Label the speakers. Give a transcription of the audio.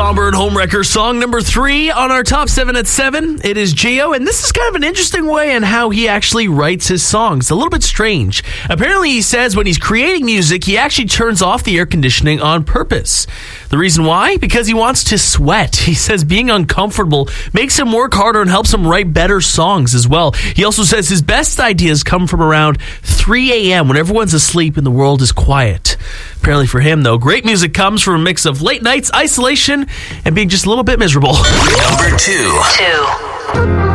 Speaker 1: somber and homewrecker song number 3 on our top 7 at 7. It is Gio, and this is kind of an interesting way in how he actually writes his songs. A little bit strange. Apparently, he says when he's creating music, he actually turns off the air conditioning on purpose. The reason why? Because he wants to sweat. He says being uncomfortable makes him work harder and helps him write better songs as well. He also says his best ideas come from around 3 a.m. when everyone's asleep and the world is quiet. Apparently for him, though, great music comes from a mix of late nights, isolation, and being just a little bit miserable.
Speaker 2: Number 2.